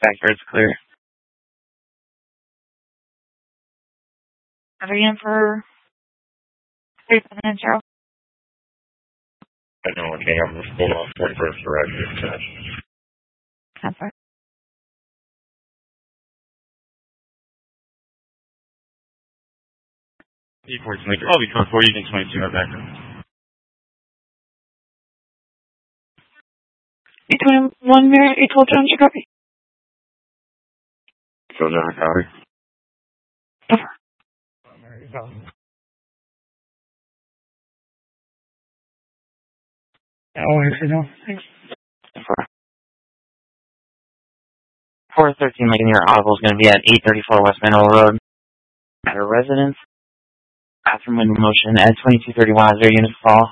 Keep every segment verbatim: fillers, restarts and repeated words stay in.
backyard's clear. Are you in for three seven zero? I know, okay, I'm just pulled off forty-first direct. That's right. E fourteen, I'll be code four, you can twenty-two right back. eight twenty-one, Mary, eight twelve, John, copy. So, John, copy. Over. Oh, I see, no. Thanks. four thirteen Lincoln, your audible is going to be at eight thirty-four West Manual Road at a residence. Bathroom window motion at twenty-two thirty-one as their unit fall.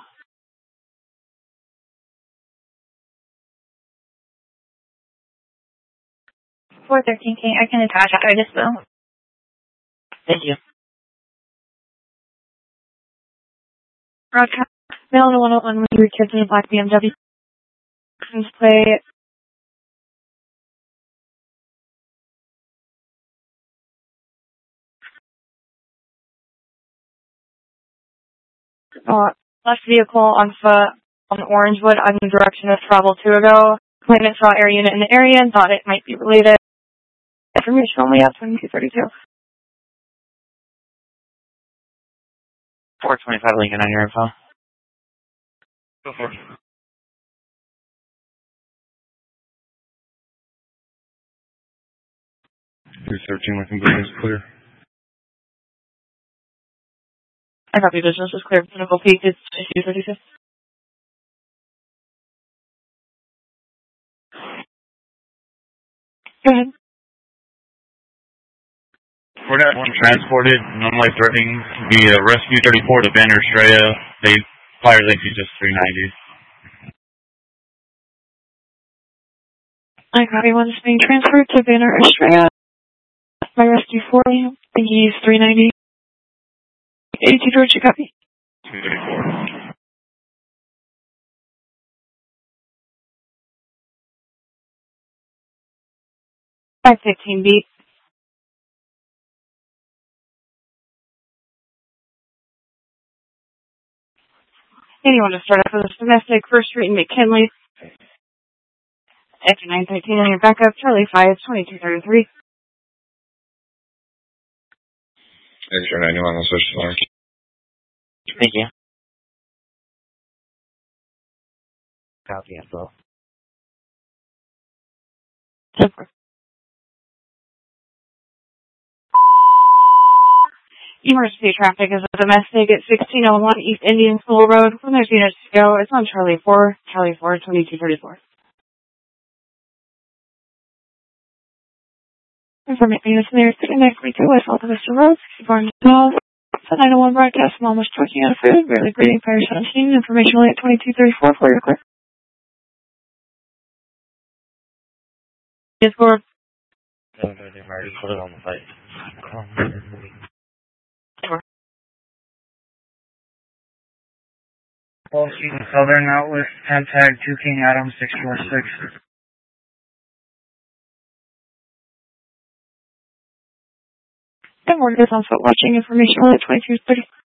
four thirteen, King, I can attach after this bill. Thank you. Broadcast. Mail to one oh one with three kids in a black B M W. Please play. Uh, left vehicle on foot on Orangewood on the direction of travel to ago. Claimant saw air unit in the area and thought it might be related. Information only at twenty-two thirty-two. four twenty-five Lincoln on your info. Go for it. three thirteen Lincoln building is clear. I copy business is clear. Pinnacle Peak is twenty-two thirty-two. Go ahead. For that one transported, non-life threatening, the uh, Rescue thirty-four to Banner Estrella, they fire link you just three ninety. I copy one is being transferred to Banner Estrella by Rescue forty. I think he's three ninety. eighty-two George, you copy. two thirty-four. five fifteen beat. Anyone to start off with this domestic, First Street in McKinley. After nine thirteen on your backup, Charlie five, twenty-two thirty-three. Extra ninety-one on switch to Lark. Thank you. Copy info. Super. Emergency traffic is a domestic at sixteen oh one East Indian School Road. When there's units to go, it's on Charlie four, Charlie four, twenty-two thirty-four. Information units in there, sitting next week to West Alta Vista Road, sixty-four twelve. So nine oh one broadcast, I'm almost talking out of food, barely breathing, fire seventeen. Information only at twenty-two thirty-four for your clear. Yes, Gord. They've already put it on the site. Wall Street and Southern Outlet, tab tag two King Adam six four six. Good morning, this on foot watching information only at twenty-two thirty.